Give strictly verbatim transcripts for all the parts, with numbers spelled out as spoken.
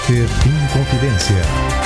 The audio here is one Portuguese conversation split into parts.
Repórter Inconfidência.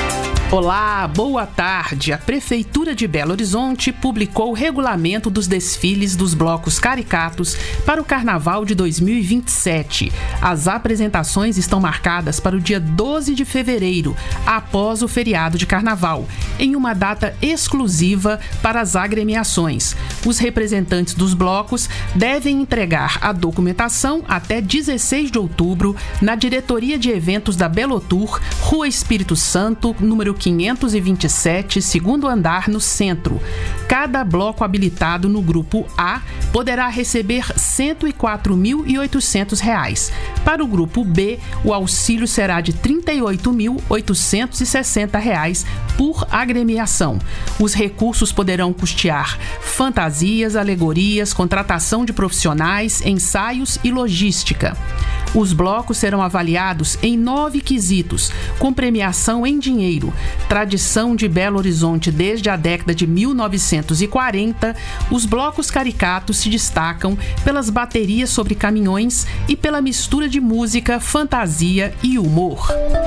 Olá, boa tarde. A Prefeitura de Belo Horizonte publicou o regulamento dos desfiles dos blocos caricatos para o Carnaval de dois mil e vinte e sete. As apresentações estão marcadas para o dia doze de fevereiro, após o feriado de Carnaval, em uma data exclusiva para as agremiações. Os representantes dos blocos devem entregar a documentação até dezesseis de outubro na Diretoria de Eventos da Belotur, Rua Espírito Santo, número quinhentos e vinte e sete, segundo andar, no centro. Cada bloco habilitado no grupo A poderá receber cento e quatro mil e oitocentos reais. Para o grupo B, o auxílio será de trinta e oito mil oitocentos e sessenta reais por agremiação. Os recursos poderão custear fantasias, alegorias, contratação de profissionais, ensaios e logística. Os blocos serão avaliados em nove quesitos, com premiação em dinheiro. Tradição de Belo Horizonte desde a década de mil novecentos e quarenta, os blocos caricatos se destacam pelas baterias sobre caminhões e pela mistura de música, fantasia e humor.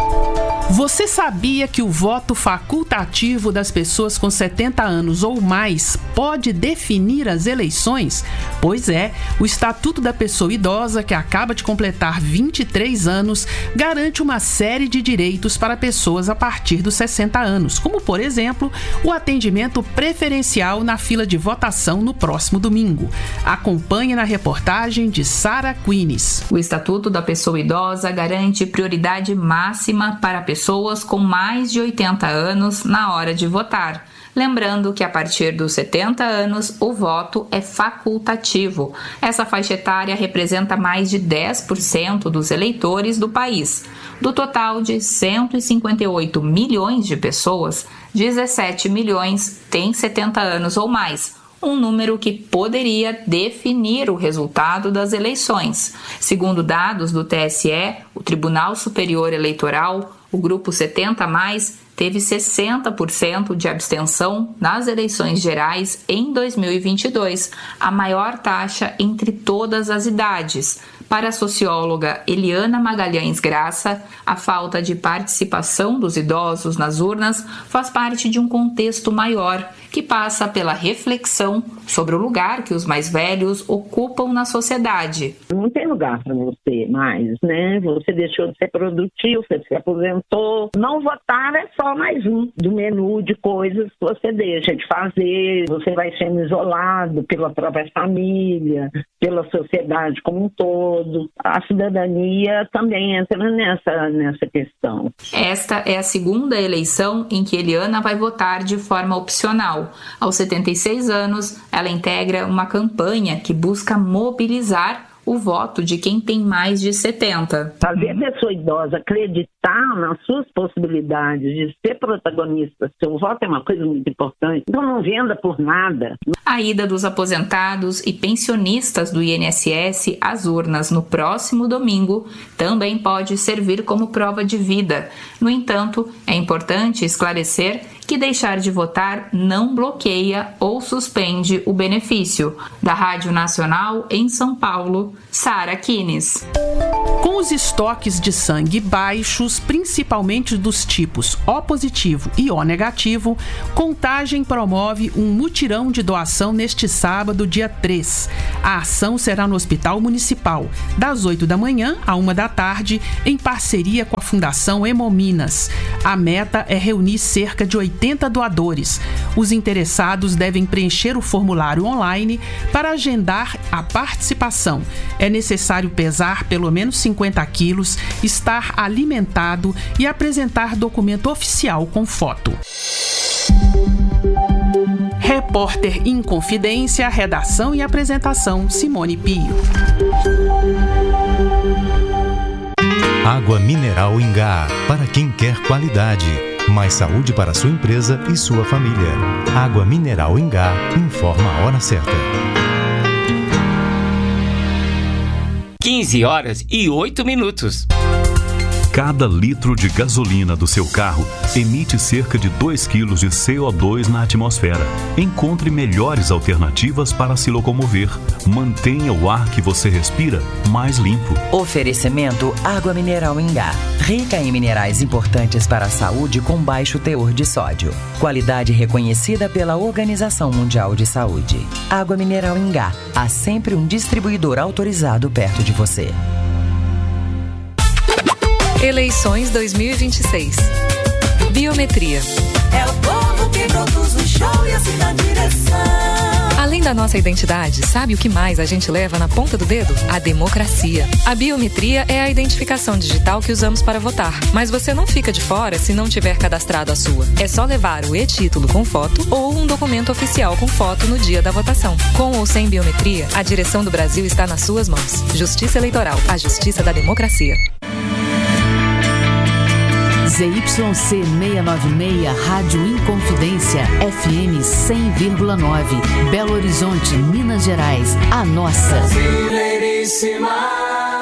Você sabia que o voto facultativo das pessoas com setenta anos ou mais pode definir as eleições? Pois é, o Estatuto da Pessoa Idosa, que acaba de completar vinte e três anos, garante uma série de direitos para pessoas a partir dos sessenta anos, como, por exemplo, o atendimento preferencial na fila de votação no próximo domingo. Acompanhe na reportagem de Sara Quines. O Estatuto da Pessoa Idosa garante prioridade máxima para pessoas com mais de oitenta anos na hora de votar. Lembrando que a partir dos setenta anos o voto é facultativo. Essa faixa etária representa mais de dez por cento dos eleitores do país. Do total de cento e cinquenta e oito milhões de pessoas, dezessete milhões têm setenta anos ou mais. Um número que poderia definir o resultado das eleições. Segundo dados do T S E, o Tribunal Superior Eleitoral, o grupo setenta a mais teve sessenta por cento de abstenção nas eleições gerais em dois mil e vinte e dois, a maior taxa entre todas as idades. Para a socióloga Eliana Magalhães Graça, a falta de participação dos idosos nas urnas faz parte de um contexto maior, que passa pela reflexão sobre o lugar que os mais velhos ocupam na sociedade. Não tem lugar para você mais, né? Você deixou de ser produtivo, você se aposentou. Não votar é só mais um do menu de coisas que você deixa de fazer. Você vai sendo isolado pela própria família, pela sociedade como um todo. A cidadania também entra nessa, nessa questão. Esta é a segunda eleição em que Eliana vai votar de forma opcional. Aos setenta e seis anos, ela integra uma campanha que busca mobilizar o voto de quem tem mais de setenta. Fazer a pessoa idosa acreditar nas suas possibilidades de ser protagonista, seu voto é uma coisa muito importante. Então não venda por nada. A ida dos aposentados e pensionistas do I N S S às urnas no próximo domingo também pode servir como prova de vida. No entanto, é importante esclarecer que deixar de votar não bloqueia ou suspende o benefício. Da Rádio Nacional em São Paulo, Sara Quines. Com os estoques de sangue baixos, principalmente dos tipos O positivo e O negativo, Contagem promove um mutirão de doação neste sábado, dia três. A ação será no Hospital Municipal, das oito da manhã à uma da tarde, em parceria com a Fundação Hemominas. A meta é reunir cerca de oitenta doadores. Os interessados devem preencher o formulário online para agendar a participação. É necessário pesar pelo menos cinquenta quilos, estar alimentado e apresentar documento oficial com foto. Repórter Inconfidência, redação e apresentação, Simone Pio. Água mineral Ingá, para quem quer qualidade. Mais saúde para sua empresa e sua família. Água mineral Ingá, informa a hora certa. quinze horas e oito minutos. Cada litro de gasolina do seu carro emite cerca de dois quilos de C O dois na atmosfera. Encontre melhores alternativas para se locomover. Mantenha o ar que você respira mais limpo. Oferecimento Água Mineral Ingá. Rica em minerais importantes para a saúde com baixo teor de sódio. Qualidade reconhecida pela Organização Mundial de Saúde. Água Mineral Ingá. Há sempre um distribuidor autorizado perto de você. Eleições dois mil e vinte e seis. Biometria. É o povo que produz o show e assim dá direção. Além da nossa identidade, sabe o que mais a gente leva na ponta do dedo? A democracia. A biometria é a identificação digital que usamos para votar. Mas você não fica de fora se não tiver cadastrado a sua. É só levar o e-título com foto ou um documento oficial com foto no dia da votação. Com ou sem biometria, a direção do Brasil está nas suas mãos. Justiça Eleitoral. A justiça da democracia. Z Y C seiscentos e noventa e seis, Rádio Inconfidência, F M cem vírgula nove, Belo Horizonte, Minas Gerais, a nossa. Brasileiríssima.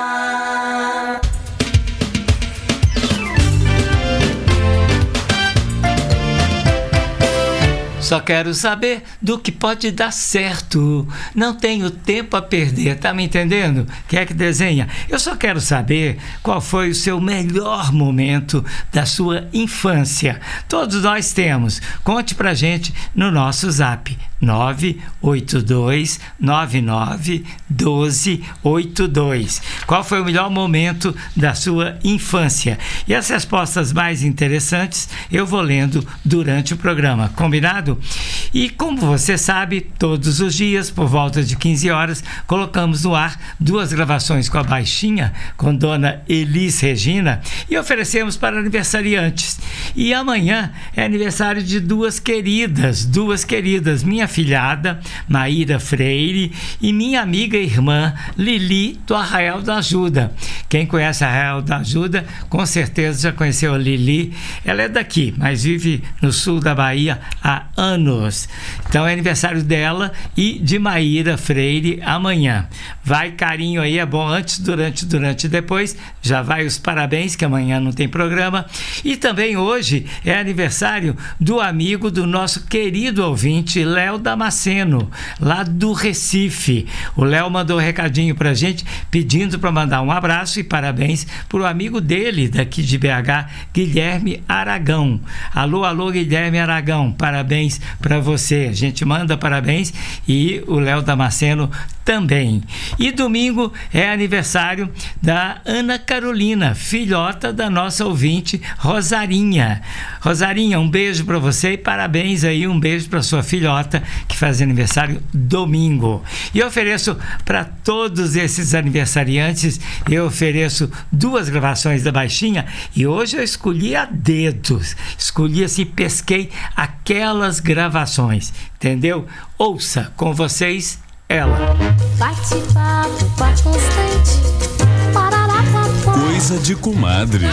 Só quero saber do que pode dar certo. Não tenho tempo a perder, tá me entendendo? Quem é que desenha? Eu só quero saber qual foi o seu melhor momento da sua infância. Todos nós temos. Conte pra gente no nosso zap. nove oito dois nove nove um dois oito dois. Qual foi o melhor momento da sua infância? E as respostas mais interessantes eu vou lendo durante o programa, combinado? E como você sabe, todos os dias, por volta de quinze horas, colocamos no ar duas gravações com a Baixinha, com Dona Elis Regina, e oferecemos para aniversariantes. E amanhã é aniversário de duas queridas, duas queridas, minha filhada, Maíra Freire, e minha amiga e irmã, Lili, do Arraial da Ajuda. Quem conhece Arraial da Ajuda, com certeza já conheceu a Lili. Ela é daqui, mas vive no sul da Bahia há anos. Então é aniversário dela e de Maíra Freire amanhã. Vai carinho aí, é bom antes, durante, durante e depois. Já vai os parabéns, que amanhã não tem programa. E também hoje é aniversário do amigo do nosso querido ouvinte, Léo Damasceno, lá do Recife. O Léo mandou um recadinho pra gente, pedindo para mandar um abraço e parabéns pro amigo dele, daqui de B H, Guilherme Aragão. Alô, alô, Guilherme Aragão, parabéns para você. A gente manda parabéns e o Léo Damasceno também. E domingo é aniversário da Ana Carolina, filhota da nossa ouvinte Rosarinha. Rosarinha, um beijo para você e parabéns aí, um beijo para sua filhota que faz aniversário domingo. E eu ofereço para todos esses aniversariantes, eu ofereço duas gravações da Baixinha e hoje eu escolhi a dedos, escolhi assim, pesquei aquelas gravações, entendeu? Ouça com vocês ela. Bate-papo, papo constante. Coisa de comadre.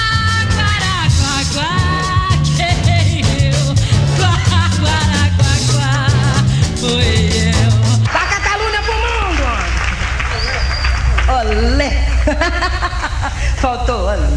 Taca a calúnia pro mundo! Olé! Faltou olé.